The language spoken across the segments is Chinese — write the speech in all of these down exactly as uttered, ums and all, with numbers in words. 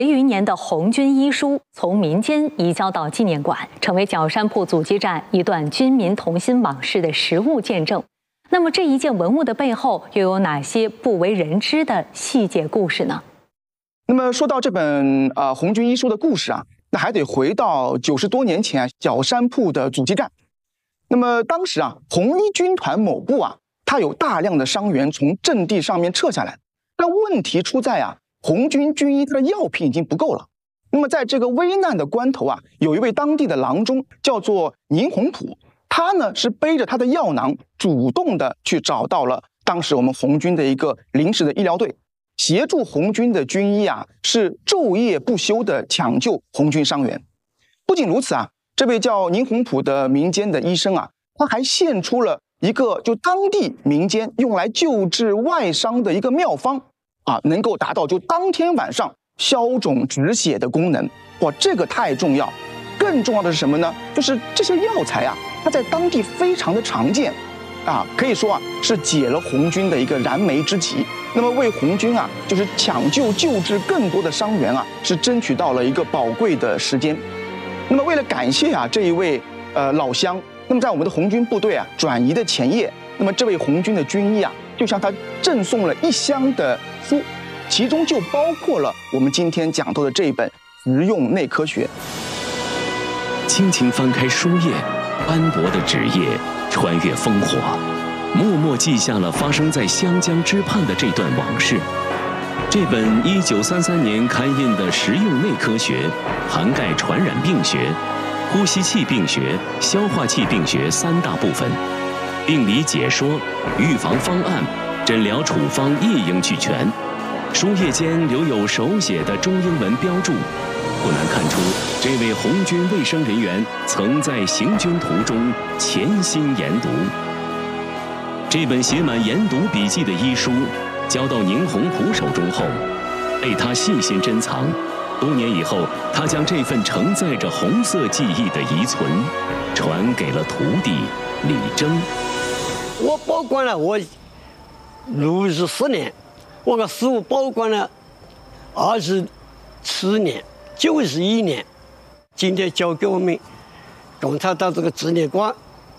余年的红军医书从民间移交到纪念馆，成为角山铺阻击战一段军民同心往事的实物见证。那么这一件文物的背后又有哪些不为人知的细节故事呢？ 那么说到这本呃红军医书的故事啊，那还得回到九十多年前角山铺的阻击战。那么当时啊，红一军团某部啊，它有大量的伤员从阵地上面撤下来，但问题出在啊，红军军医它的药品已经不够了。那么在这个危难的关头啊，有一位当地的郎中叫做宁洪普，他呢是背着他的药囊，主动的去找到了当时我们红军的一个临时的医疗队，协助红军的军医啊是昼夜不休的抢救红军伤员。不仅如此啊，这位叫宁洪普的民间的医生啊，他还献出了一个就当地民间用来救治外伤的一个妙方啊，能够达到就当天晚上消肿止血的功能。哇，这个太重要！更重要的是什么呢？就是这些药材啊，它在当地非常的常见，啊，可以说啊是解了红军的一个燃眉之急。那么为红军啊，就是抢救救治更多的伤员啊，是争取到了一个宝贵的时间。那么为了感谢啊这一位呃老乡，那么在我们的红军部队啊转移的前夜，那么这位红军的军医啊，就向他赠送了一箱的书，其中就包括了我们今天讲到的这一本《实用内科学》。 轻轻翻开书页，斑驳的纸页穿越烽火，默默记下了发生在湘江之畔的这段往事。这本一九三三年刊印的《实用内科学》涵盖传染病学、呼吸器病学、消化器病学三大部分，病理解说、预防方案、诊疗处方一应俱全。书页间留有手写的中英文标注，不难看出这位红军卫生人员曾在行军途中潜心研读。这本写满研读笔记的医书交到宁洪普手中后，被他细心珍藏。多年以后，他将这份承载着红色记忆的遗存传给了徒弟李征。 我保管了我六十四年，我的书保管了二十七年，九十一年，今天交给我们共产党这个纪念馆。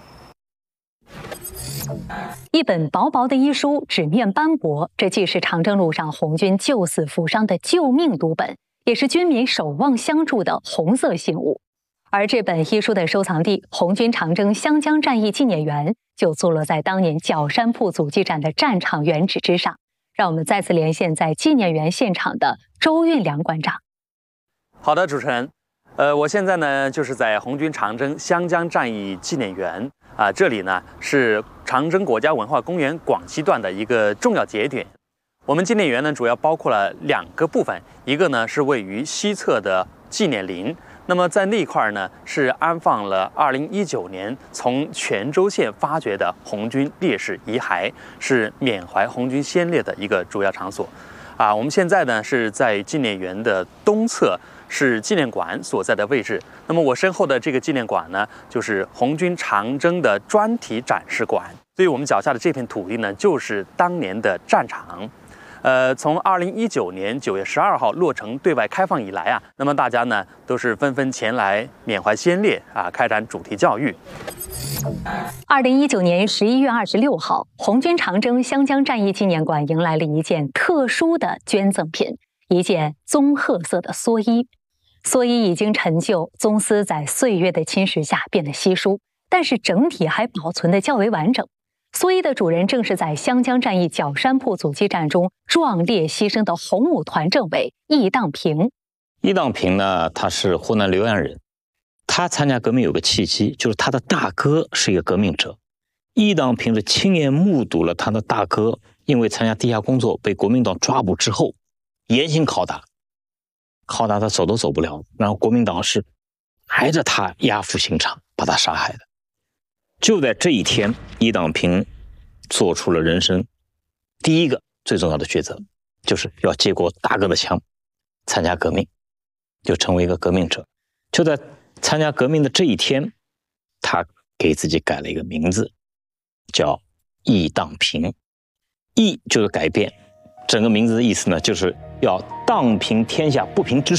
一本薄薄的医书，纸面斑驳，这既是长征路上红军救死扶伤的救命读本，也是军民守望相助的红色信物。而这本医书的收藏地红军长征湘江战役纪念园，就坐落在当年角山铺阻击战的战场原址之上。让我们再次连线在纪念园现场的周运良馆长。 好的，主持人，呃，我现在呢就是在红军长征湘江战役纪念园啊、呃，这里呢是长征国家文化公园广西段的一个重要节点。我们纪念园呢主要包括了两个部分，一个呢是位于西侧的纪念林。那么在那一块呢，是安放了二零一九年从泉州县发掘的红军烈士遗骸，是缅怀红军先烈的一个主要场所。啊，我们现在呢是在纪念园的东侧，是纪念馆所在的位置。那么我身后的这个纪念馆呢，就是红军长征的专题展示馆。所以我们脚下的这片土地呢，就是当年的战场。呃，从二零一九年九月十二号落成对外开放以来啊，那么大家呢都是纷纷前来缅怀先烈啊，开展主题教育。 二零一九年十一月二十六号，红军长征湘江战役纪念馆迎来了一件特殊的捐赠品，一件棕褐色的蓑衣。蓑衣已经陈旧，棕丝在岁月的侵蚀下变得稀疏，但是整体还保存得较为完整。蓑衣的主人正是在湘江战役角山铺阻击战中壮烈牺牲的红五团政委易当平。 易当平呢，他是湖南浏阳人，他参加革命有个契机，就是他的大哥是一个革命者。易当平是亲眼目睹了他的大哥因为参加地下工作被国民党抓捕之后，严刑拷打，拷打他走都走不了，然后国民党是挨着他押赴刑场把他杀害的。就在这一天，易当平做出了人生第一个最重要的抉择，就是要接过大哥的枪，参加革命，就成为一个革命者。就在参加革命的这一天，他给自己改了一个名字，叫易当平。易就是改变，整个名字的意思呢，就是要荡平天下不平之事。